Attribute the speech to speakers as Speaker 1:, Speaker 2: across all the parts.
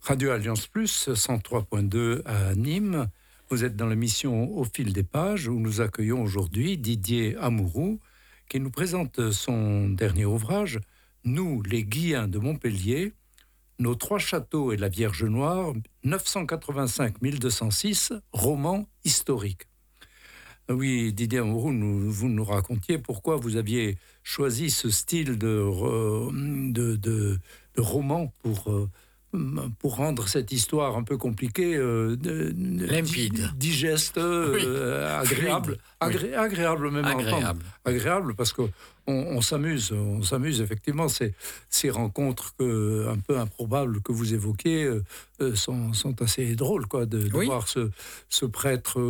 Speaker 1: Radio Alliance Plus, 103.2 à Nîmes. Vous êtes dans l'émission Au fil des pages où nous accueillons aujourd'hui Didier Amouroux qui nous présente son dernier ouvrage, Nous, les Guillens de Montpellier, nos trois châteaux et la Vierge Noire, 985-1206, roman historique. Oui, Didier Amouroux, vous nous racontiez pourquoi vous aviez choisi ce style de roman pour rendre cette histoire un peu compliquée
Speaker 2: limpide,
Speaker 1: digeste, agréable, agréable même à entendre. Agréable parce que on s'amuse effectivement. Ces rencontres un peu improbables que vous évoquez sont assez drôles, quoi, de voir ce prêtre,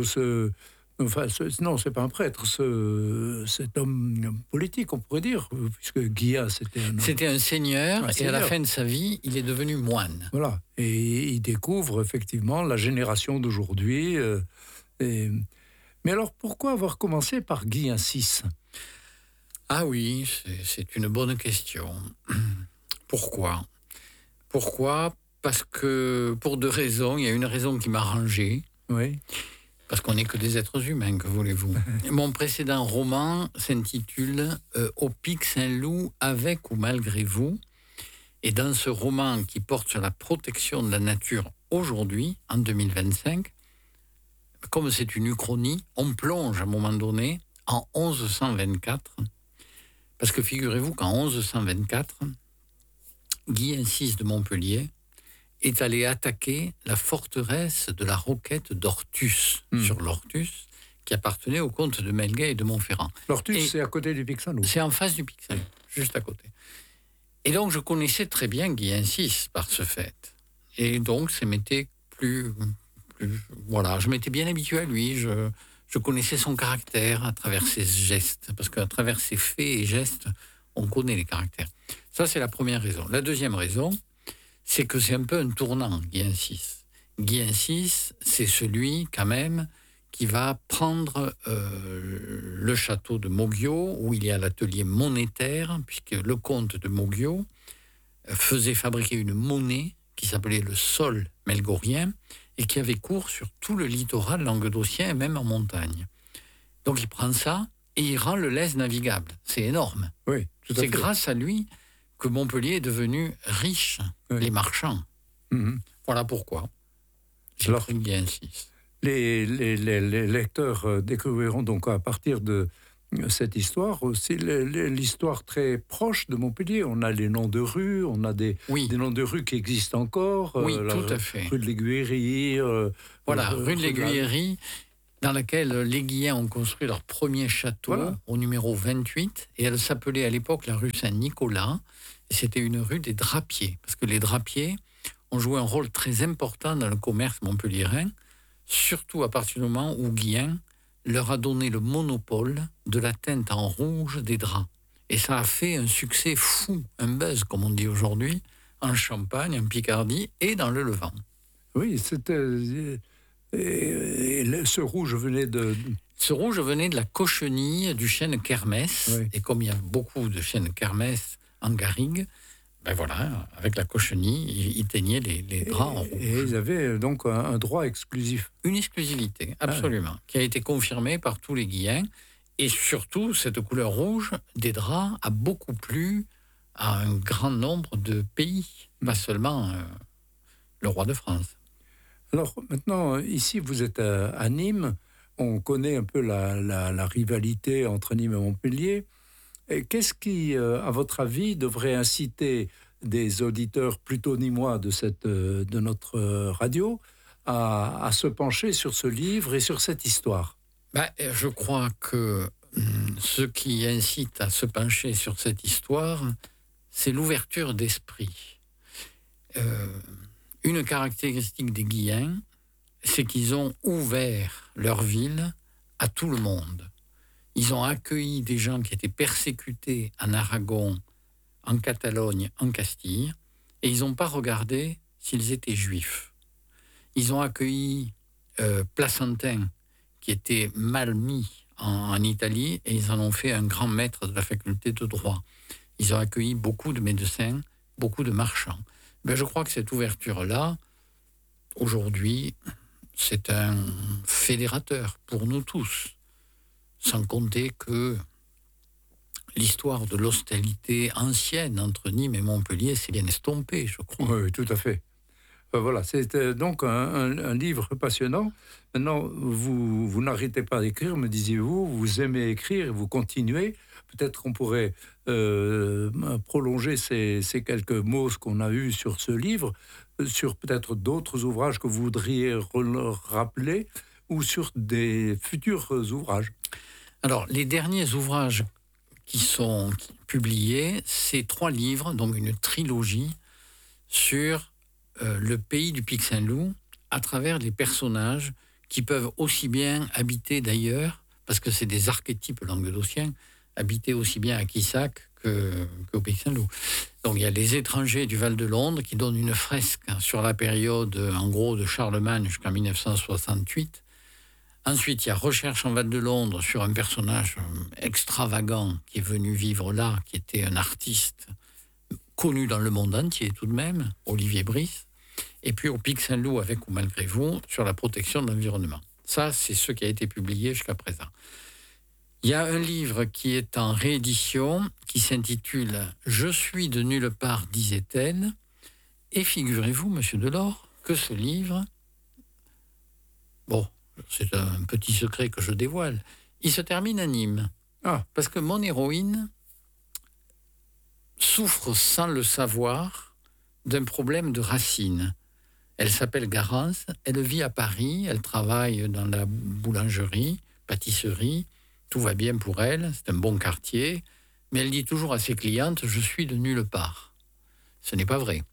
Speaker 1: non, c'est pas un prêtre, cet homme politique, on pourrait dire, puisque Guilla,
Speaker 2: c'était un seigneur, et à la fin de sa vie, il est devenu moine.
Speaker 1: Voilà, et il découvre effectivement la génération d'aujourd'hui. Mais alors, pourquoi avoir commencé par Guilla VI ?
Speaker 2: Ah oui, c'est une bonne question. Pourquoi ? Parce que, pour deux raisons. Il y a une raison qui m'a arrangé.
Speaker 1: Oui.
Speaker 2: Parce qu'on n'est que des êtres humains, que voulez-vous. Mon précédent roman s'intitule « Au Pic Saint-Loup, avec ou malgré vous ». Et dans ce roman qui porte sur la protection de la nature aujourd'hui, en 2025, comme c'est une uchronie, on plonge à un moment donné en 1124. Parce que figurez-vous qu'en 1124, Guillaume VI de Montpellier est allé attaquer la forteresse de la Roquette d'Ortus, sur l'Ortus, qui appartenait au comte de Melguet et de Montferrand.
Speaker 1: L'Ortus, c'est à côté du Pic Saint-Loup.
Speaker 2: C'est en face du Pic Saint-Loup, juste à côté. Et donc, je connaissais très bien Guillaume VI par ce fait. Et donc, ça m'était voilà, je m'étais bien habitué à lui. Je connaissais son caractère à travers ses gestes, parce qu'à travers ses faits et gestes, on connaît les caractères. Ça, c'est la première raison. La deuxième raison, c'est que c'est un peu un tournant, Guillaume VI. Guillaume VI, c'est celui, quand même, qui va prendre le château de Mauguio, où il y a l'atelier monétaire, puisque le comte de Mauguio faisait fabriquer une monnaie qui s'appelait le sol melgorien, et qui avait cours sur tout le littoral languedocien, et même en montagne. Donc il prend ça, et il rend le Lez navigable. C'est énorme.
Speaker 1: Oui, tout à fait.
Speaker 2: C'est grâce à lui que Montpellier est devenu riche, les marchands. Mm-hmm. Voilà pourquoi j'ai pris Guillaume VI.
Speaker 1: Les lecteurs découvriront donc à partir de cette histoire aussi l'histoire très proche de Montpellier. On a les noms de rues, on a des noms de rues qui existent encore.
Speaker 2: Oui, tout à fait.
Speaker 1: Rue de l'Aiguillerie.
Speaker 2: Rue de l'Aiguillerie, dans laquelle les Guillens ont construit leur premier château, au numéro 28, et elle s'appelait à l'époque la rue Saint-Nicolas, et c'était une rue des drapiers, parce que les drapiers ont joué un rôle très important dans le commerce montpelliérain, surtout à partir du moment où Guillaume leur a donné le monopole de la teinte en rouge des draps. Et ça a fait un succès fou, un buzz, comme on dit aujourd'hui, en Champagne, en Picardie et dans le Levant.
Speaker 1: Oui, c'était... ce rouge venait de...
Speaker 2: Ce rouge venait de la cochenille du chêne kermès. Oui. Et comme il y a beaucoup de chênes kermès en garrigue, ben voilà, avec la cochenille, ils teignaient les draps en rouge.
Speaker 1: Et ils avaient donc un droit exclusif.
Speaker 2: Une exclusivité, absolument, qui a été confirmée par tous les Guillens. Et surtout, cette couleur rouge des draps a beaucoup plu à un grand nombre de pays, pas seulement le roi de France.
Speaker 1: Alors maintenant, ici, vous êtes à Nîmes. On connaît un peu la rivalité entre Nîmes et Montpellier. Et qu'est-ce qui, à votre avis, devrait inciter des auditeurs plutôt nîmois de notre radio à se pencher sur ce livre et sur cette histoire ?
Speaker 2: Je crois que ce qui incite à se pencher sur cette histoire, c'est l'ouverture d'esprit. Une caractéristique des Guillens, c'est qu'ils ont ouvert leur ville à tout le monde. Ils ont accueilli des gens qui étaient persécutés en Aragon, en Catalogne, en Castille, et ils n'ont pas regardé s'ils étaient juifs. Ils ont accueilli Placentin, qui était mal mis en Italie, et ils en ont fait un grand maître de la faculté de droit. Ils ont accueilli beaucoup de médecins, beaucoup de marchands. Je crois que cette ouverture-là, aujourd'hui, c'est un fédérateur pour nous tous. Sans compter que l'histoire de l'hostalité ancienne entre Nîmes et Montpellier s'est bien estompée, je crois.
Speaker 1: Oui, tout à fait. Voilà, c'est donc un livre passionnant. Maintenant, vous n'arrêtez pas d'écrire, me disiez-vous, vous aimez écrire, vous continuez. Peut-être qu'on pourrait prolonger ces quelques mots qu'on a eus sur ce livre, sur peut-être d'autres ouvrages que vous voudriez rappeler, ou sur des futurs ouvrages.
Speaker 2: Alors, les derniers ouvrages qui sont publiés, c'est 3 livres, donc une trilogie, sur le pays du Pic Saint-Loup, à travers les personnages qui peuvent aussi bien habiter d'ailleurs, parce que c'est des archétypes languedociens, habiter aussi bien à Quissac qu'au Pic Saint-Loup. Donc il y a les étrangers du Val de Londres qui donnent une fresque sur la période, en gros, de Charlemagne jusqu'en 1968. Ensuite, il y a Recherche en Val de Londres sur un personnage extravagant qui est venu vivre là, qui était un artiste connu dans le monde entier tout de même, Olivier Brice. Et puis au Pic Saint-Loup, avec ou malgré vous, sur la protection de l'environnement. Ça, c'est ce qui a été publié jusqu'à présent. Il y a un livre qui est en réédition, qui s'intitule « Je suis de nulle part, disait-elle ». Et figurez-vous, monsieur Delors, que ce livre, bon, c'est un petit secret que je dévoile, il se termine à Nîmes. Parce que mon héroïne souffre sans le savoir d'un problème de racines. Elle s'appelle Garance, elle vit à Paris, elle travaille dans la boulangerie, pâtisserie, tout va bien pour elle, c'est un bon quartier, mais elle dit toujours à ses clientes « je suis de nulle part ». Ce n'est pas vrai.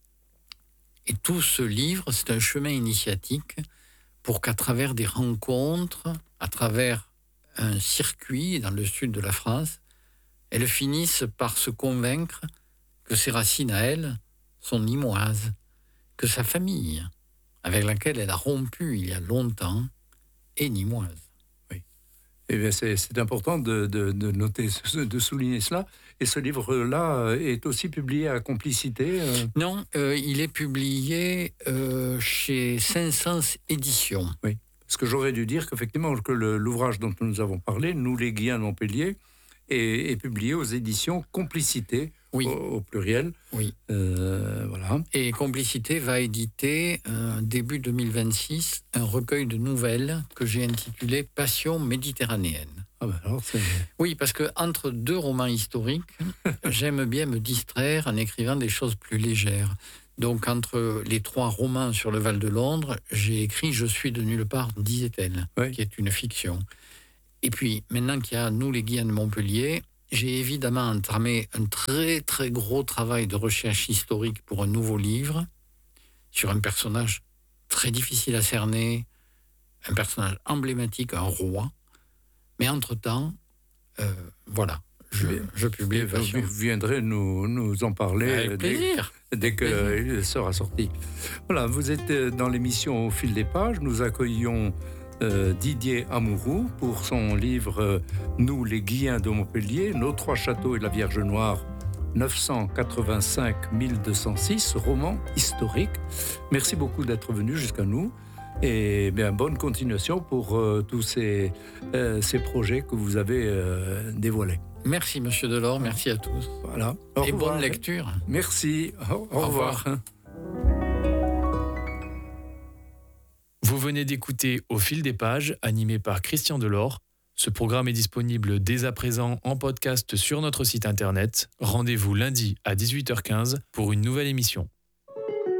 Speaker 2: Et tout ce livre, c'est un chemin initiatique pour qu'à travers des rencontres, à travers un circuit dans le sud de la France, elle finisse par se convaincre que ses racines à elle sont nîmoises, que sa famille, avec laquelle elle a rompu il y a longtemps, est nîmoise.
Speaker 1: Oui. Eh bien, c'est important de noter, de souligner cela. Et ce livre-là est aussi publié à Complicité
Speaker 2: Non, il est publié chez 500 Éditions.
Speaker 1: Oui, parce que j'aurais dû dire qu'effectivement, que l'ouvrage dont nous avons parlé, Nous les Guiens de Montpellier, est publié aux éditions Complicité, oui. Au pluriel.
Speaker 2: Oui.
Speaker 1: Voilà.
Speaker 2: Et Complicité va éditer, début 2026, un recueil de nouvelles que j'ai intitulé « Passion méditerranéenne ».
Speaker 1: Ah ben alors c'est...
Speaker 2: Oui, parce qu'entre 2 romans historiques, j'aime bien me distraire en écrivant des choses plus légères. Donc, entre les 3 romans sur le Val de Londres, j'ai écrit « Je suis de nulle part, disait-elle oui. », qui est une fiction. Et puis, maintenant qu'il y a Nous les Guiens de Montpellier, j'ai évidemment entamé un très très gros travail de recherche historique pour un nouveau livre sur un personnage très difficile à cerner, un personnage emblématique, un roi. Mais entre-temps, voilà, je publie.
Speaker 1: Vous viendrez nous en parler
Speaker 2: avec plaisir.
Speaker 1: Dès qu'il sera sorti. Voilà, vous êtes dans l'émission Au fil des pages. Nous accueillons Didier Amouroux pour son livre Nous les Guiens de Montpellier, Nos 3 châteaux et la Vierge Noire, 985-1206, roman historique. Merci beaucoup d'être venu jusqu'à nous et bien, bonne continuation pour tous ces projets que vous avez dévoilés.
Speaker 2: Merci monsieur Delors, merci à tous.
Speaker 1: Voilà.
Speaker 2: Et bonne lecture.
Speaker 1: Merci, au revoir.
Speaker 3: Vous venez d'écouter Au fil des pages, animé par Christian Delors. Ce programme est disponible dès à présent en podcast sur notre site internet. Rendez-vous lundi à 18h15 pour une nouvelle émission.